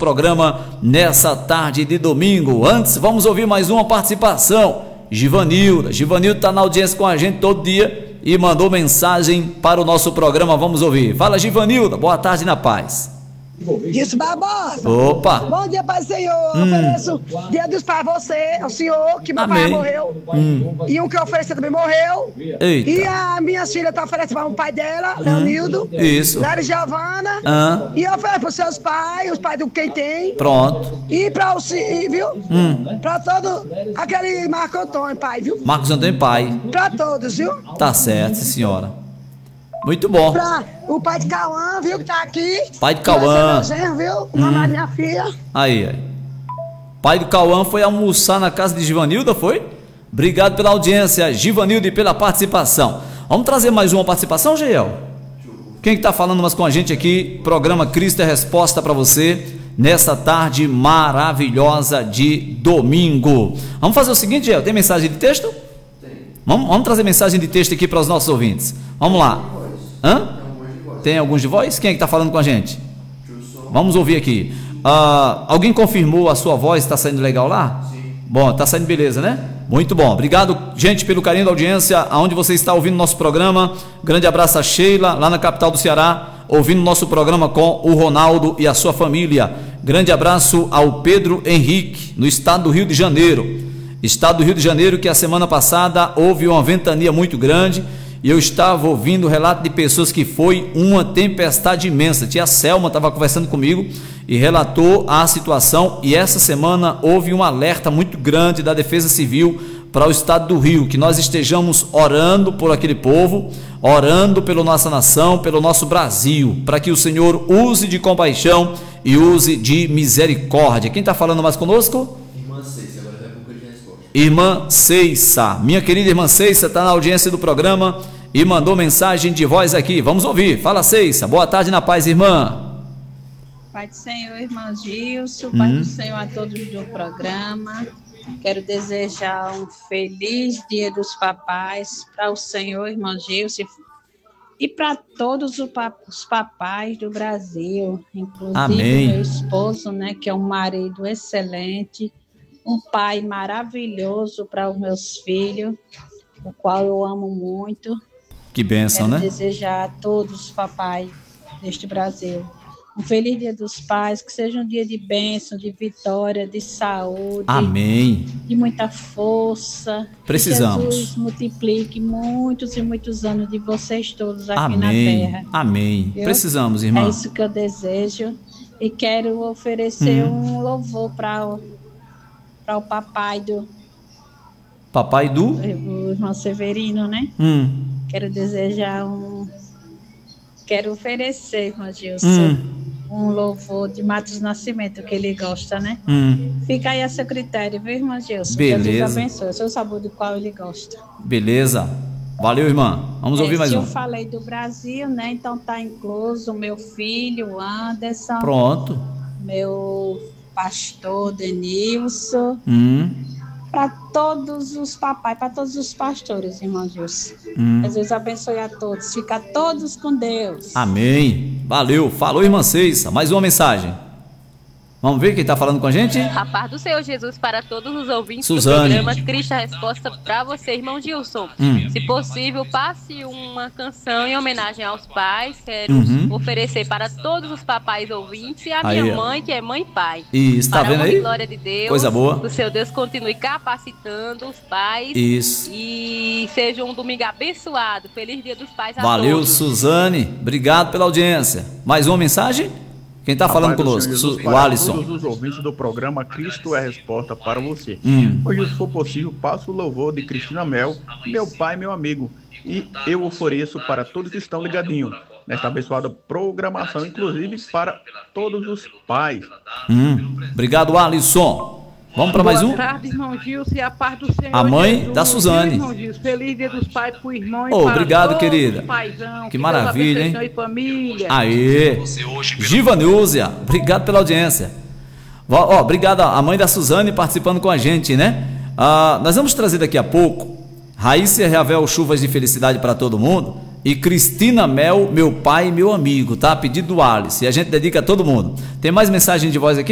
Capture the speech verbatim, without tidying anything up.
programa nessa tarde de domingo. Antes, vamos ouvir mais uma participação. Givanilda, Givanilda está na audiência com a gente todo dia e mandou mensagem para o nosso programa. Vamos ouvir. Fala, Givanilda, boa tarde na paz. Isso, Barbosa. Opa. Bom dia, Pai do Senhor. Hum. Ofereço dia dos pais a você, ao Senhor, que meu Amém. pai morreu. Hum. E um que eu ofereci também morreu. Eita. E a minha filha está oferecendo para o pai dela, Leonildo. Isso. Lara Giovana. Ah. E eu ofereço para os seus pais, os pais do quem tem. Pronto. E para o Ci- viu? Hum. Para todo aquele Marco Antônio, pai, viu? Marcos Antônio Pai. Para todos, viu? Tá certo, sim, senhora. Muito bom. Para o pai de Cauã, viu, que tá aqui. Pai de Cauã. Vai ser meu genro, viu? O nome da minha filha. Aí, aí. Pai do Cauã foi almoçar na casa de Givanilda, foi? Obrigado pela audiência, Givanilda, e pela participação. Vamos trazer mais uma participação, Geiel? Quem que tá falando mais com a gente aqui? Programa Cristo é Resposta para você nessa tarde maravilhosa de domingo. Vamos fazer o seguinte, Geiel, tem mensagem de texto? Tem. Vamos, vamos trazer mensagem de texto aqui para os nossos ouvintes. Vamos lá. Hã? Tem alguns de voz? Quem é que está falando com a gente? Vamos ouvir aqui. Ah, alguém confirmou a sua voz? Está saindo legal lá? Sim. Bom, está saindo beleza, né? Muito bom. Obrigado, gente, pelo carinho da audiência, aonde você está ouvindo nosso programa. Grande abraço a Sheila, lá na capital do Ceará, ouvindo nosso programa com o Ronaldo e a sua família. Grande abraço ao Pedro Henrique, no estado do Rio de Janeiro. Estado do Rio de Janeiro, que a semana passada houve uma ventania muito grande. E eu estava ouvindo o relato de pessoas que foi uma tempestade imensa. Tia Selma estava conversando comigo e relatou a situação. E essa semana houve um alerta muito grande da Defesa Civil para o estado do Rio, que nós estejamos orando por aquele povo, orando pela nossa nação, pelo nosso Brasil, para que o Senhor use de compaixão e use de misericórdia. Quem está falando mais conosco? Irmã Ceissa, agora daqui a pouco a gente responde. Irmã Ceissa, minha querida irmã Ceissa está na audiência do programa e mandou mensagem de voz aqui. Vamos ouvir. Fala, Ceissa. Boa tarde na paz, irmã. Pai do Senhor, irmão Gilson, Pai Hum. do Senhor a todos do programa. Quero desejar um feliz Dia dos Papais para o Senhor, irmão Gilson, e para todos os pa- os papais do Brasil, inclusive Amém. meu esposo, né, que é um marido excelente, um pai maravilhoso para os meus filhos, o qual eu amo muito. Que bênção, Quero né? desejar a todos os papais deste Brasil um feliz Dia dos Pais, que seja um dia de bênção, de vitória, de saúde, Amém. de muita força. Precisamos. Que Jesus multiplique muitos e muitos anos de vocês todos aqui Amém. na terra. Amém. Viu? Precisamos, É irmã. isso que eu desejo e quero oferecer Hum. um louvor para o, para o papai do Papai do? o irmão Severino, né? Hum. Quero desejar um... Quero oferecer, irmão Gilson, Hum. um louvor de Matos Nascimento, que ele gosta, né? Hum. Fica aí a seu critério, viu, irmão Gilson? Beleza. Deus abençoe. Eu sou sabor do qual ele gosta. Beleza. Valeu, irmã. Vamos É, ouvir mais se um. eu falei do Brasil, né? Então tá incluso o meu filho, Anderson, Pronto. meu pastor Denilson, Hum. para todos os papais, para todos os pastores, irmão Gilson. Hum. Jesus abençoe a todos. Fica todos com Deus. Amém. Valeu. Falou, irmã Ceissa. Mais uma mensagem. Vamos ver quem está falando com a gente? A paz do Senhor Jesus para todos os ouvintes Suzane. do programa Cristo a Resposta para você, irmão Gilson. Hum. Se possível, passe uma canção em homenagem aos pais. Quero Uhum. oferecer para todos os papais ouvintes e a Aí, minha ó. mãe, que é mãe e pai. Isso, tá para vendo a aí? glória de Deus. Coisa boa. Que o seu Deus continue capacitando os pais. Isso. E seja um domingo abençoado. Feliz Dia dos Pais a Valeu, todos. Suzane. Obrigado pela audiência. Mais uma mensagem? Quem está falando Paz do conosco? Senhor Su- Jesus O para Alisson. todos os ouvintes do programa Cristo é a Resposta para você. Hum. Hoje, se for possível, passo o louvor de Cristina Mel, meu pai, meu amigo. E eu ofereço para todos que estão ligadinhos nesta abençoada programação, inclusive para todos os pais. Hum. Obrigado, Alisson. Vamos para mais um? Boa tarde, irmão Gilson, e a paz do Senhor A mãe Jesus. da Suzane. Viu, irmão Gilson? Feliz Dia dos Pais pro irmão e Oh, para obrigado, todos querida. os paizão. Que Deus maravilha, abençoe, hein? senhor e família. Aê! Givanúzia, obrigado pela audiência. Ó, ó, obrigado a mãe da Suzane participando com a gente, né? Ah, nós vamos trazer daqui a pouco Raíssa e Ravel, chuvas de felicidade para todo mundo, e Cristina Mel, meu pai e meu amigo, tá? Pedido do Alice, e a gente dedica a todo mundo. Tem mais mensagem de voz aqui?